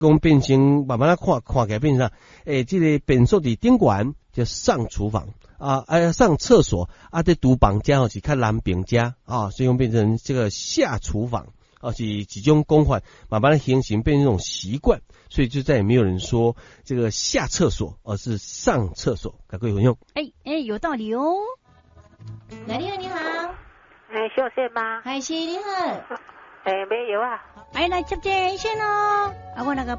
讲变成慢慢啊看起来变成啥？这个便所伫顶悬叫上厨房上厕所在厨房家是较南边家所以讲变成这个下厨房是几种讲法，慢慢的形成变成一种习惯，所以就再也没有人说这个下厕所，而是上厕所。各位朋友， 有道理哦。来，你好，你好， 小谢吗？ 海西你好， 没有啊。 来接电线哦，我那个